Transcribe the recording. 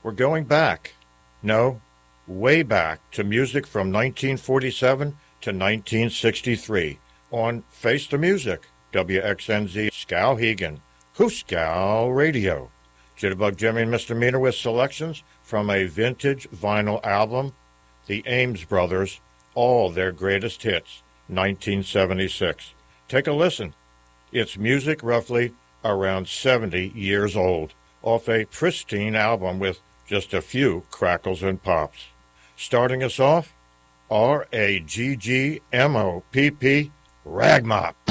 We're going back. No, way back to music from 1947 to 1963 on Face the Music, WXNZ Skowhegan, Hooskow Radio. Jitterbug Jimmy and Misdemeanor with selections from a vintage vinyl album, the Ames Brothers, all their greatest hits, 1976. Take a listen. It's music roughly around 70 years old, off a pristine album with just a few crackles and pops. Starting us off, RAGGMOPP, Ragmop.